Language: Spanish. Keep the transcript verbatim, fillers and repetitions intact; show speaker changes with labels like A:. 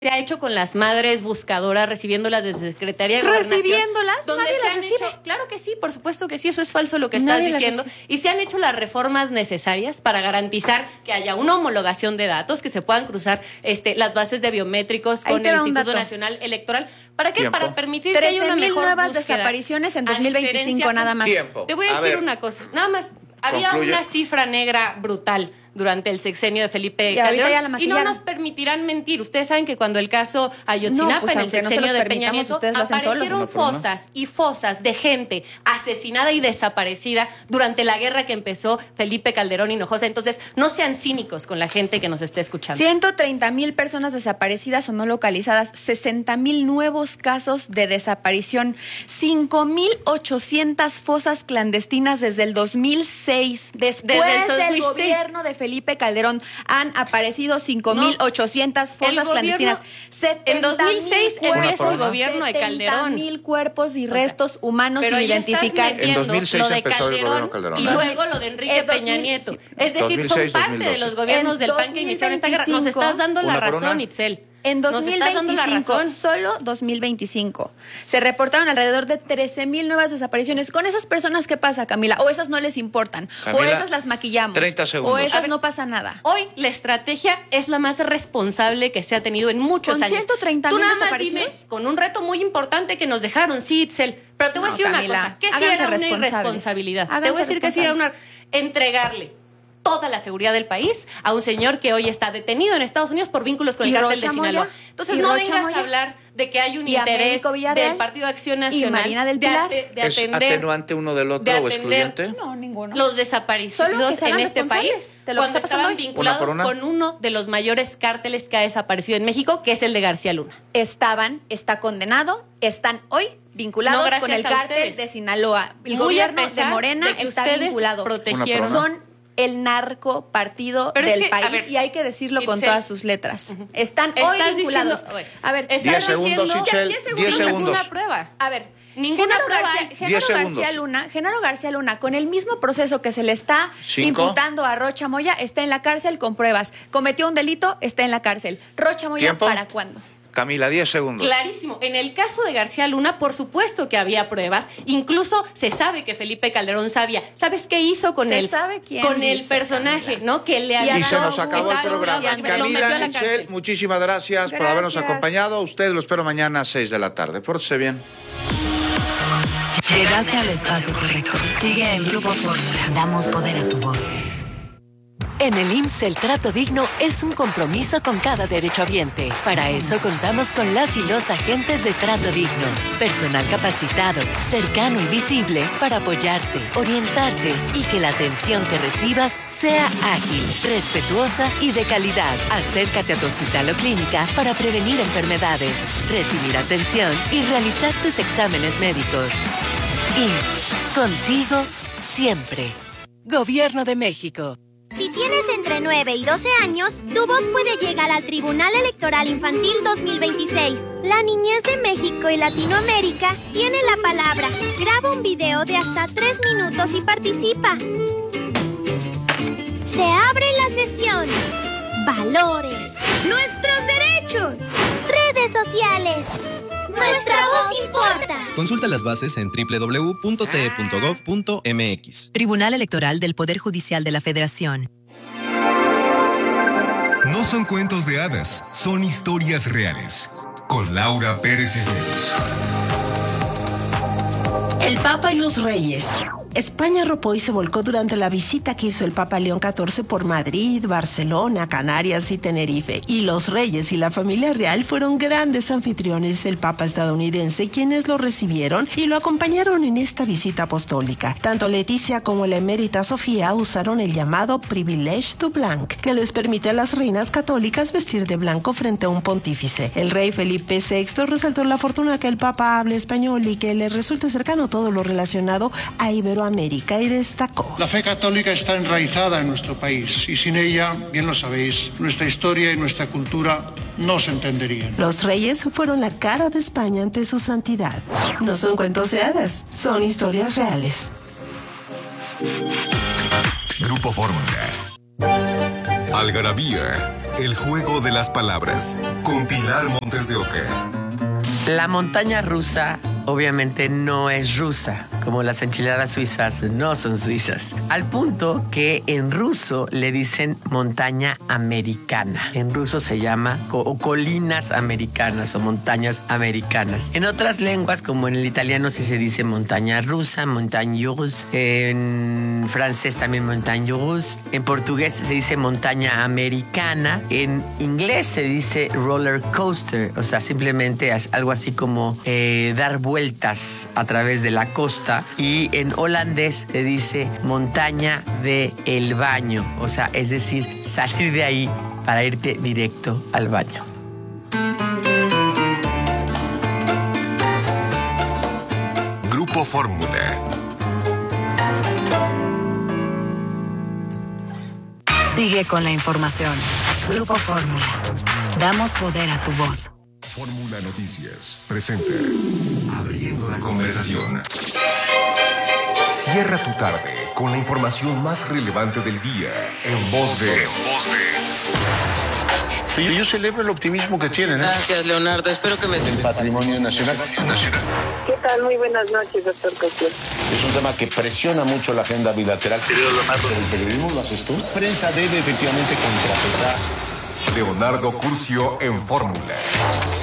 A: se ha hecho con las madres buscadoras, recibiéndolas desde Secretaría de Gobernación.
B: ¿Recibiéndolas?
A: Donde
B: Nadie
A: se
B: las
A: han
B: recibe.
A: hecho, claro que sí, por supuesto que sí, eso es falso lo que
B: Nadie
A: estás diciendo.
B: las
A: Y se han hecho las reformas necesarias para garantizar que haya una homologación de datos, que se puedan cruzar este, las bases de biométricos
B: Ahí
A: con
B: te
A: el
B: va un
A: Instituto
B: dato.
A: Nacional Electoral. ¿Para qué?
C: Tiempo.
A: Para permitir que haya una
B: trece mil
A: mejor
B: nuevas
A: búsqueda.
B: desapariciones en
A: A
B: dos mil veinticinco
A: diferencia-
B: nada más.
C: Tiempo.
A: Te voy a,
C: A
A: decir
C: ver.
A: una cosa, nada más. Había
C: Concluye.
A: una cifra negra brutal durante el sexenio de Felipe
B: Y ahorita
A: Calderón
B: ya la
A: y no
B: maquillaron.
A: nos permitirán mentir. Ustedes saben que cuando el caso Ayotzinapa,
B: No, pues,
A: en el
B: aunque no se
A: sexenio
B: los
A: de Peña
B: permitamos,
A: Nieto,
B: ustedes lo hacen
A: aparecieron
B: solos.
C: Una por una.
A: fosas y fosas de gente asesinada y desaparecida durante la guerra que empezó Felipe Calderón Hinojosa. Entonces, no sean cínicos con la gente que nos esté escuchando.
B: ciento treinta mil personas desaparecidas o no localizadas, sesenta mil nuevos casos de desaparición, cinco mil ochocientas fosas clandestinas desde el dos mil seis. Después
A: Desde el dos
B: del
A: mil seis.
B: gobierno de Felipe Calderón han aparecido cinco mil ochocientas fosas
A: el gobierno-
B: clandestinas.
A: en dos mil seis
C: empezó el
A: gobierno de Calderón.
B: mil cuerpos y
A: O sea,
B: restos humanos
A: Pero
B: sin
A: ahí estás
B: identificar.
A: metiendo
C: En dos mil seis
A: lo de
C: empezó el
A: Calderón,
C: gobierno Calderón.
A: y
C: ¿eh?
A: luego lo de Enrique
B: En dos
A: Peña
B: mil
A: Nieto.
B: sí.
A: Es decir,
C: dos mil seis,
A: son parte
C: dos mil doce.
A: de los gobiernos
B: En
A: del P A N que iniciaron esta guerra. Nos estás dando la
C: Una por
A: razón,
C: una.
A: Itzel.
B: En
A: Nos
B: dos mil
A: estás dando la
B: veinticinco,
A: razón.
B: solo dos mil veinticinco, se reportaron alrededor de trece mil nuevas desapariciones. ¿Con esas personas qué pasa, Camila? ¿O esas no les importan? ¿O
C: Camila,
B: esas las maquillamos?
C: treinta segundos.
B: ¿O
C: A
B: esas
A: ver,
B: no pasa nada?
A: Hoy la estrategia es la más responsable que se ha tenido en muchos
B: ¿Con
A: años.
B: ciento treinta
A: Tú
B: mil
A: nada más dime,
B: desaparecidos?
A: con un reto muy importante que nos dejaron, sí, Itzel. Pero te voy a
B: No,
A: decir
B: Camila,
A: una cosa, que sí
B: háganse
A: era una
B: responsables.
A: irresponsabilidad. Te
B: Háganse
A: voy a decir que sí era una...
B: responsables.
A: Entregarle toda la seguridad del país a un señor que hoy está detenido en Estados Unidos por vínculos con el
B: ¿Y
A: cártel de
B: Rocha Moya?
A: Sinaloa. Entonces
B: ¿Y
A: no
B: Rocha
A: vengas
B: Moya?
A: a hablar de que hay un
B: ¿Y
A: interés
B: Américo Villarreal?
A: del Partido de Acción Nacional
B: Marina del
A: de
B: Pilar?
A: ate- de
C: ¿Es
A: atender
C: atenuante uno del otro
A: de
C: o
A: atender-
C: excluyente?
B: No, ninguno.
A: los
B: Solo que
A: desaparecidos
B: se
A: en
B: hagan
A: este
B: responsables
A: país
B: de lo que
A: cuando
B: está pasando
A: estaban
B: hoy.
A: vinculados
C: Una por una.
A: con uno de los mayores cárteles que ha desaparecido en México, que es el de García Luna.
B: Estaban, está condenado, están hoy vinculados
A: No, gracias
B: con el
A: a
B: cártel
A: ustedes.
B: de Sinaloa. El
A: Muy
B: gobierno
A: a
B: de
A: pesar
B: Morena
A: de que
B: está
A: ustedes
B: vinculado.
A: protegieron.
C: Una por una.
B: Son el narco partido
A: Pero es
B: del
A: que, a
B: país
A: ver,
B: y hay que decirlo con
A: Itzel,
B: todas sus letras. Están hoy
A: Estás
B: vinculados.
A: diciendo- oye,
B: A ver,
A: estás
C: Diez segundos,
A: diciendo-
C: Itzel,
A: diez
C: diez
A: sin
C: segundos.
A: ninguna prueba.
B: a ver,
A: Ninguna
B: Genaro
A: prueba
B: García,
A: hay.
B: Genaro
C: Diez
B: García
C: segundos.
B: Luna, Genaro García Luna, con el mismo proceso que se le está
C: Cinco.
B: imputando a Rocha Moya, está en la cárcel con pruebas. Cometió un delito, está en la cárcel. Rocha Moya,
C: ¿Tiempo?
B: ¿para cuándo?
C: Camila, diez segundos.
A: Clarísimo. En el caso de García Luna, por supuesto que había pruebas. Incluso se sabe que Felipe Calderón sabía. ¿Sabes qué hizo con
B: Se
A: él?
B: sabe quién
A: Con el
B: dice,
A: personaje,
B: Camila.
A: ¿no? Que le
B: Y
A: había
C: Y se nos
B: Adán
C: acabó el
B: Augusto,
C: programa.
B: Adán Augusto,
A: lo metió a
C: Camila,
A: la
C: Michelle,
A: cárcel.
C: muchísimas gracias, por habernos
B: Gracias.
C: acompañado. Ustedes lo espero mañana a seis de la tarde. Pórtese bien.
D: Llegaste al espacio correcto. Sigue en Grupo Fórmula. Damos poder a tu voz. En el I M S S el trato digno es un compromiso con cada derechohabiente. Para eso contamos con las y los agentes de trato digno. Personal capacitado, cercano y visible para apoyarte, orientarte y que la atención que recibas sea ágil, respetuosa y de calidad. Acércate a tu hospital o clínica para prevenir enfermedades, recibir atención y realizar tus exámenes médicos. I M S S, contigo siempre. Gobierno de México.
E: Si tienes entre nueve y doce años, tu voz puede llegar al Tribunal Electoral Infantil dos mil veintiséis. La niñez de México y Latinoamérica tiene la palabra. Graba un video de hasta tres minutos y participa. Se abre la sesión. Valores. Nuestros derechos. Redes sociales. Nuestra voz importa.
F: Consulta las bases en doble u doble u doble u punto t e punto gov punto m x.
D: Tribunal Electoral del Poder Judicial de la Federación.
G: No son cuentos de hadas, son historias reales. Con Laura Pérez Cisneros.
H: El Papa y los Reyes. España arropó y se volcó durante la visita que hizo el Papa León catorce por Madrid, Barcelona, Canarias y Tenerife. Y los reyes y la familia real fueron grandes anfitriones del Papa estadounidense, quienes lo recibieron y lo acompañaron en esta visita apostólica. Tanto Leticia como la emérita Sofía usaron el llamado privilège du blanc, que les permite a las reinas católicas vestir de blanco frente a un pontífice. El rey Felipe sexto resaltó la fortuna que el Papa hable español y que le resulte cercano todo lo relacionado a Iberoamérica. América y destacó.
I: La fe católica está enraizada en nuestro país y sin ella, bien lo sabéis, nuestra historia y nuestra cultura no se entenderían.
H: Los reyes fueron la cara de España ante su santidad. No son cuentos de hadas, son historias reales.
G: Grupo Fórmula. Algarabía, el juego de las palabras. Con con Pilar Montes de Oca.
J: La montaña rusa obviamente no es rusa, como las enchiladas suizas no son suizas. Al punto que en ruso le dicen montaña americana. En ruso se llama co- colinas americanas o montañas americanas. En otras lenguas, como en el italiano, sí se dice montaña rusa, montagne russe. En francés también montagne russe. En portugués se dice montaña americana. En inglés se dice roller coaster, o sea, simplemente es algo así como eh, dar vueltas a través de la costa. Y en holandés se dice montaña de el baño, o sea, es decir, salir de ahí para irte directo al baño.
G: Grupo Fórmula.
D: Sigue con la información. Grupo Fórmula. Damos poder a tu voz.
G: Fórmula Noticias presenta Abriendo la conversación. Cierra tu tarde con la información más relevante del día en voz de...
C: Y yo celebro el optimismo que tienen. ¿eh?
K: Gracias, Leonardo. Espero que me...
C: El patrimonio nacional.
L: ¿Qué tal? Muy buenas noches, doctor Cosío.
M: Es un tema que presiona mucho la agenda bilateral. Querido Leonardo, ¿el periodismo lo haces tú? La prensa debe efectivamente contrapesar.
G: Leonardo Curcio en Fórmula.